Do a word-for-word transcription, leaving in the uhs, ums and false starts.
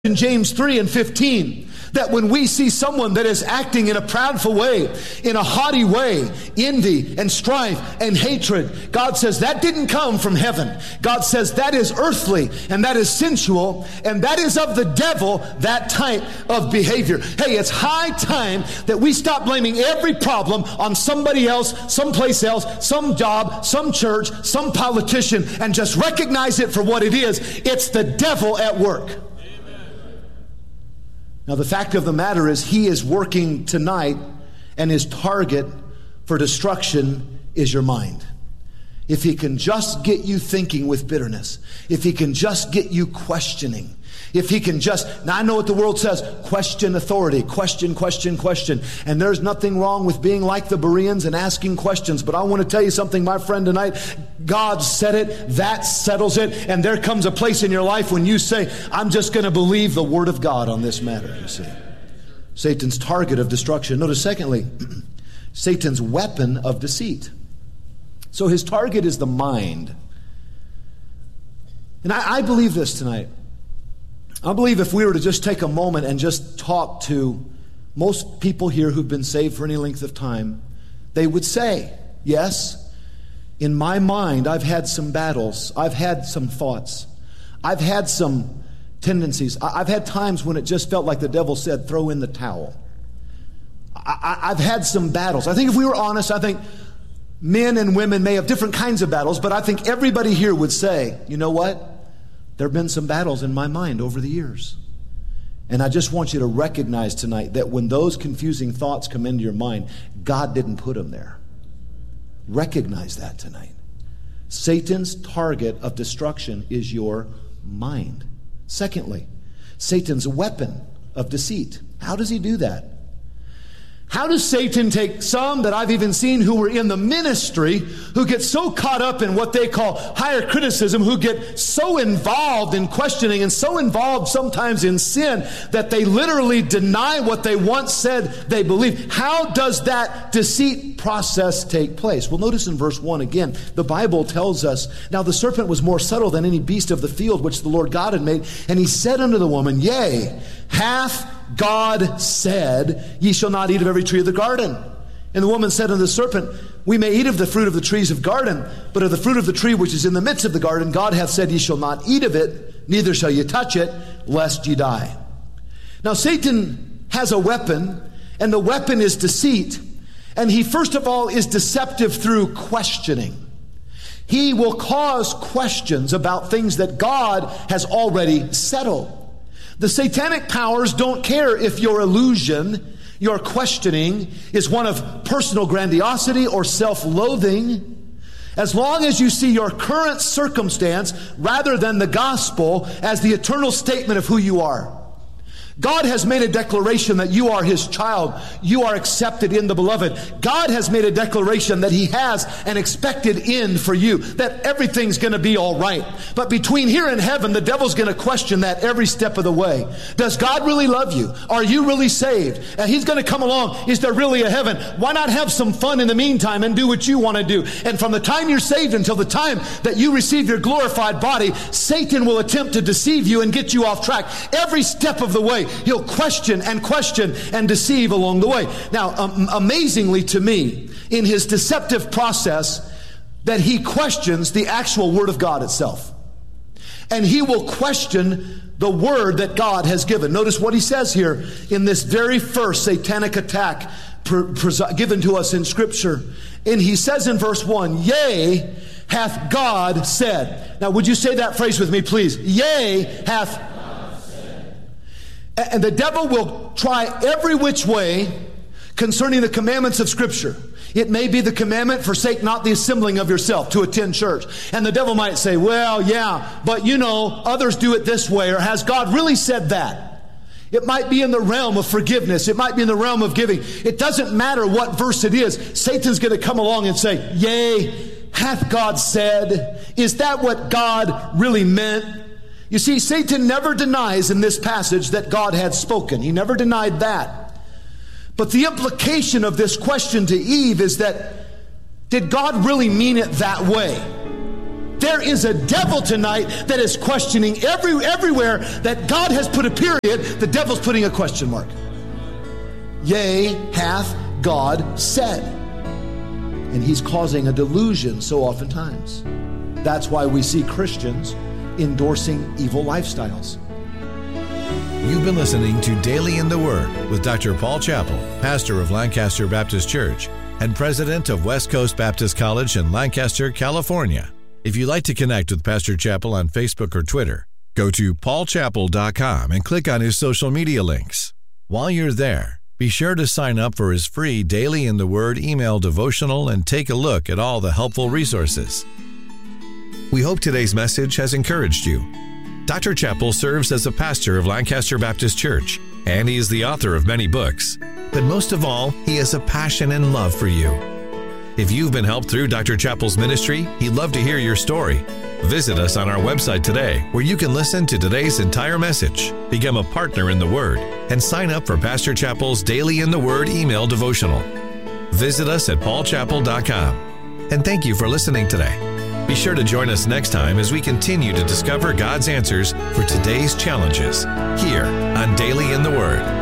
in James three and fifteen, that when we see someone that is acting in a proudful way, in a haughty way, envy and strife and hatred, God says that didn't come from heaven. God says that is earthly and that is sensual and that is of the devil, that type of behavior. Hey, it's high time that we stop blaming every problem on somebody else, someplace else, some job, some church, some politician, and just recognize it for what it is. It's the devil at work. Now, the fact of the matter is he is working tonight, and his target for destruction is your mind. If he can just get you thinking with bitterness, if he can just get you questioning, if he can just, now I know what the world says, question authority, question, question, question. And there's nothing wrong with being like the Bereans and asking questions. But I want to tell you something, my friend, tonight. God said it, that settles it. And there comes a place in your life when you say, I'm just going to believe the word of God on this matter, you see. Satan's target of destruction. Notice secondly, Satan's weapon of deceit. So his target is the mind. And I, I believe this tonight. I believe if we were to just take a moment and just talk to most people here who've been saved for any length of time, they would say, yes, in my mind, I've had some battles. I've had some thoughts. I've had some tendencies. I've had times when it just felt like the devil said, throw in the towel. I, I've had some battles. I think if we were honest, I think men and women may have different kinds of battles, but I think everybody here would say, you know what? There have been some battles in my mind over the years. And I just want you to recognize tonight that when those confusing thoughts come into your mind, God didn't put them there. Recognize that tonight. Satan's target of destruction is your mind. Secondly, Satan's weapon of deceit. How does he do that? How does Satan take some that I've even seen who were in the ministry, who get so caught up in what they call higher criticism, who get so involved in questioning and so involved sometimes in sin that they literally deny what they once said they believe? How does that deceit process take place? Well, notice in verse one again, the Bible tells us, now the serpent was more subtle than any beast of the field which the Lord God had made, and he said unto the woman, yea, hath God said, ye shall not eat of every tree of the garden. And the woman said unto the serpent, we may eat of the fruit of the trees of garden, but of the fruit of the tree which is in the midst of the garden, God hath said, ye shall not eat of it, neither shall ye touch it, lest ye die. Now Satan has a weapon, and the weapon is deceit. And he first of all is deceptive through questioning. He will cause questions about things that God has already settled. The satanic powers don't care if your illusion, your questioning, is one of personal grandiosity or self-loathing. As long as you see your current circumstance rather than the gospel as the eternal statement of who you are. God has made a declaration that you are his child. You are accepted in the beloved. God has made a declaration that he has an expected end for you, that everything's going to be all right. But between here and heaven, the devil's going to question that every step of the way. Does God really love you? Are you really saved? And he's going to come along. Is there really a heaven? Why not have some fun in the meantime and do what you want to do? And from the time you're saved until the time that you receive your glorified body, Satan will attempt to deceive you and get you off track every step of the way. He'll question and question and deceive along the way. Now, um, amazingly to me, in his deceptive process, that he questions the actual Word of God itself. And he will question the Word that God has given. Notice what he says here in this very first satanic attack pr- pr- given to us in Scripture. And he says in verse one, yea, hath God said. Now, would you say that phrase with me, please? Yea, hath And the devil will try every which way concerning the commandments of Scripture. It may be the commandment, forsake not the assembling of yourself, to attend church. And the devil might say, well, yeah, but you know, others do it this way. Or has God really said that? It might be in the realm of forgiveness. It might be in the realm of giving. It doesn't matter what verse it is. Satan's going to come along and say, yea, hath God said? Is that what God really meant? You see, Satan never denies in this passage that God had spoken. He never denied that. But the implication of this question to Eve is that, did God really mean it that way? There is a devil tonight that is questioning every everywhere that God has put a period, the devil's putting a question mark. Yea, hath God said. And he's causing a delusion so oftentimes. That's why we see Christians endorsing evil lifestyles. You've been listening to Daily in the Word with Doctor Paul Chappell, pastor of Lancaster Baptist Church and president of West Coast Baptist College in Lancaster, California. If you'd like to connect with Pastor Chappell on Facebook or Twitter, go to paul chappell dot com and click on his social media links. While you're there, be sure to sign up for his free Daily in the Word email devotional and take a look at all the helpful resources. We hope today's message has encouraged you. Doctor Chappell serves as a pastor of Lancaster Baptist Church, and he is the author of many books. But most of all, he has a passion and love for you. If you've been helped through Doctor Chappell's ministry, he'd love to hear your story. Visit us on our website today, where you can listen to today's entire message, become a partner in the Word, and sign up for Pastor Chappell's Daily in the Word email devotional. Visit us at paul chappell dot com. And thank you for listening today. Be sure to join us next time as we continue to discover God's answers for today's challenges here on Daily in the Word.